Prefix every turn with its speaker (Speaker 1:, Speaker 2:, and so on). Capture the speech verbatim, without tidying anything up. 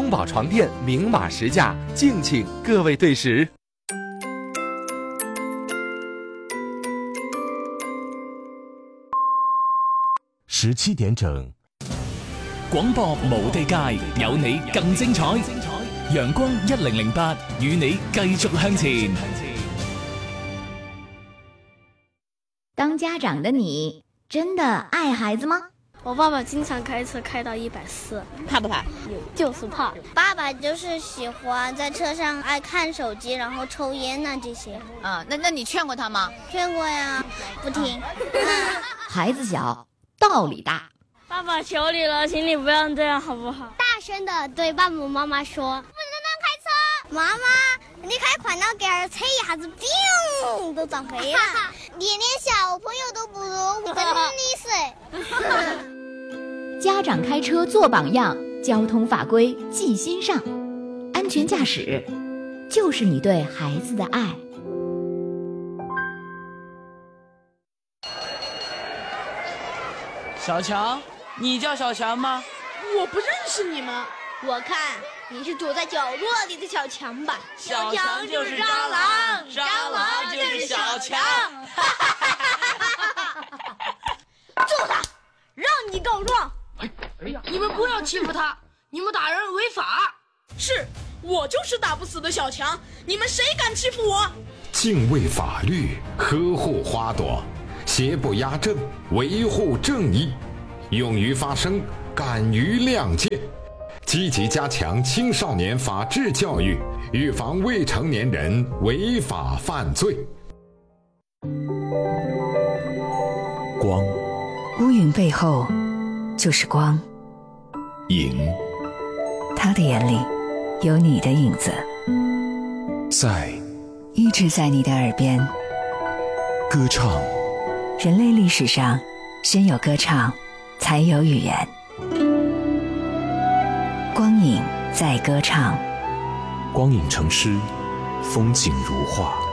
Speaker 1: 中宝床垫明码实价，敬请各位对时。
Speaker 2: 十七點整，
Speaker 3: 廣播無地界，有你更精彩。陽光一零零八，與你繼續向前。
Speaker 4: 當家長的你，真的愛孩子嗎？
Speaker 5: 我爸爸經常開車開到一百四，
Speaker 6: 怕不怕？
Speaker 5: 就是怕。
Speaker 7: 爸爸就是喜歡在車上愛看手機，然後抽煙啊這些。
Speaker 6: 啊，那那你勸過他嗎？
Speaker 7: 勸過呀，不聽。
Speaker 4: 孩子小，道理大。
Speaker 5: 爸爸求你了，請你不要這樣好不好？
Speaker 7: 大聲的對爸爸媽媽說，不能亂開車。媽媽，你開快點給車一下子砰都撞飛了。你連小朋友都不如，我跟你說。
Speaker 4: 家長開車做榜樣，交通法規記心上，安全駕駛就是你對孩子的愛。
Speaker 8: 小強，你叫小強嗎？
Speaker 9: 我不認識你們，我看你是躲在角落裡的小強吧。
Speaker 8: 小強就是蟑螂，蟑螂就是小強。
Speaker 9: 揍他，讓你告狀。
Speaker 8: 哎哎呀，
Speaker 9: 你們不要欺負他，你們打人違法。
Speaker 10: 是，我就是打不死的小強，你們誰敢欺負我？
Speaker 11: 敬畏法律，呵護花朵，邪不壓正，維護正義，勇於發聲，敢於亮劍，積極加強青少年法治教育，預防未成年人違法犯罪。
Speaker 2: 光，
Speaker 12: 烏雲背後就是光。
Speaker 2: 影，
Speaker 12: 他的眼裡有你的影子，
Speaker 2: 在，
Speaker 12: 一直在你的耳邊。
Speaker 2: 歌唱，
Speaker 12: 人類歷史上先有歌唱，才有語言。光影在歌唱，
Speaker 2: 光影成詩，風景如畫。